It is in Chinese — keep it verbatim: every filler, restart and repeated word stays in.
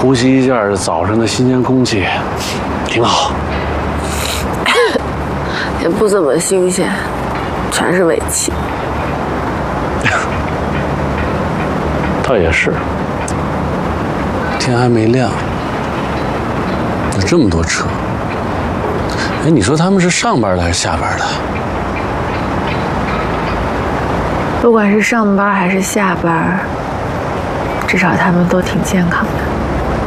呼吸一下早上的新鲜空气，挺好。 也不怎么新鲜，全是尾气。 倒也是，天还没亮，有这么多车。哎，你说他们是上班的还是下班的？ 不管是上班还是下班，至少他们都挺健康的。